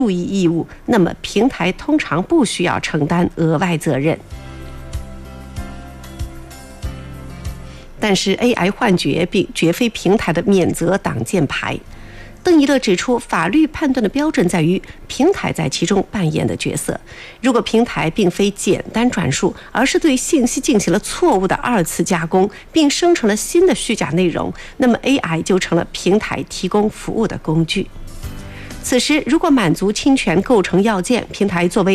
注意义务，那么平台通常不需要承担额外责任。但是 AI 幻觉并绝非平台的免责挡箭牌。邓一乐指出，法律判断的标准在于平台在其中扮演的角色。如果平台并非简单转述，而是对信息进行了错误的2次加工，并生成了新的虚假内容，那么 AI 就成了平台提供服务的工具。此时，如果满足侵权构成要件，平台作为